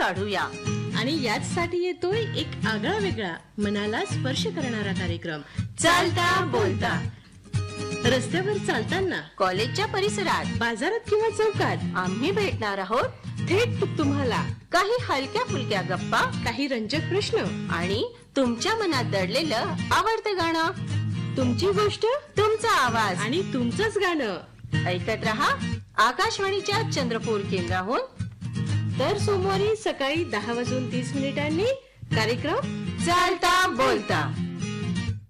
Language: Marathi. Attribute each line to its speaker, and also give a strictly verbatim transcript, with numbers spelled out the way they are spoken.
Speaker 1: काढूया.
Speaker 2: आणि याचसाठी येतोय एक आगळा वेगळा मनाला स्पर्श करणारा कार्यक्रम,
Speaker 1: चालता बोलता.
Speaker 2: रस्त्यावर चालताना,
Speaker 1: कॉलेजच्या परिसरात,
Speaker 2: बाजारात किंवा चौकात
Speaker 1: आम्ही भेटणार आहोत
Speaker 2: थेट तुम्हाला.
Speaker 1: काही हलक्या फुलक्या गप्पा,
Speaker 2: काही रंजक प्रश्न
Speaker 1: आणि तुमच्या मनात दडलेलं आवडतं गाणं.
Speaker 2: तुमची गोष्ट,
Speaker 1: तुमचा आवाज
Speaker 2: आणि तुमचंच गाणं.
Speaker 1: ऐकत रहा आकाशवाणीच्या चंद्रपूर केंद्राहून.
Speaker 2: दर सोमवारी सकाळी दहा वाजून तीस मिनिटांनी कार्यक्रम
Speaker 1: चालता बोलता.